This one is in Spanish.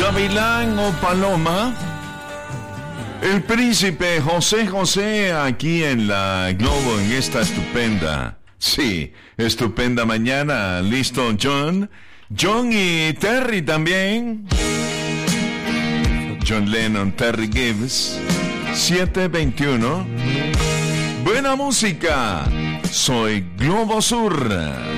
Gavilán o Paloma. El príncipe José José aquí en la Globo en esta estupenda, sí, estupenda mañana. ¿Listo, John? John y Terry también. John Lennon, Terry Gibbs. 7:21. Buena música. Soy Globo Sur.